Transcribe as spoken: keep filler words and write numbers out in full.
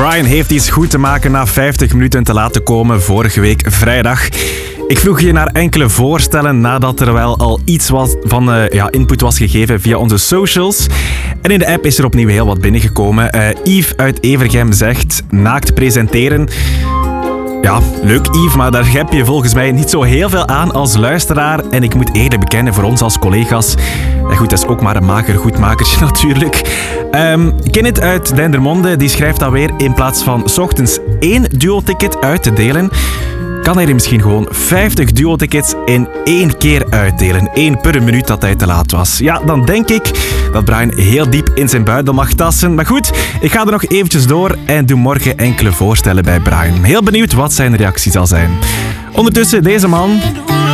Brian heeft iets goed te maken na vijftig minuten te laten komen vorige week vrijdag. Ik vroeg je naar enkele voorstellen nadat er wel al iets was van uh, ja, input was gegeven via onze socials. En in de app is er opnieuw heel wat binnengekomen. Uh, Yves uit Evergem zegt naakt presenteren. Ja, leuk Yves, maar daar heb je volgens mij niet zo heel veel aan als luisteraar. En ik moet eerlijk bekennen, voor ons als collega's... Ja goed, dat is ook maar een mager goedmakertje natuurlijk. Um, Kenneth uit Dendermonde, die schrijft dan weer... in plaats van 's ochtends één duo-ticket uit te delen... kan hij er misschien gewoon vijftig duo-tickets in één keer uitdelen. Eén per minuut dat hij te laat was. Ja, dan denk ik dat Brian heel diep in zijn buidel mag tassen. Maar goed, ik ga er nog eventjes door en doe morgen enkele voorstellen bij Brian. Heel benieuwd wat zijn reactie zal zijn. Ondertussen deze man...